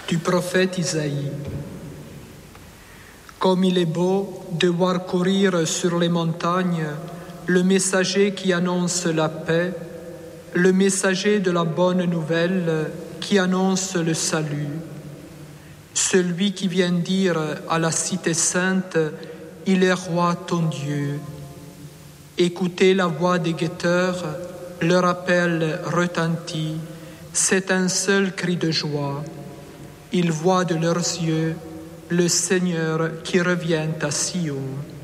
Du prophète Isaïe. Comme il est beau de voir courir sur les montagnes le messager qui annonce la paix, le messager de la bonne nouvelle qui annonce le salut. Celui qui vient dire à la cité sainte, il est roi ton Dieu. Écoutez la voix des guetteurs, leur appel retentit, c'est un seul cri de joie. Ils voient de leurs yeux le Seigneur qui revient à Sion.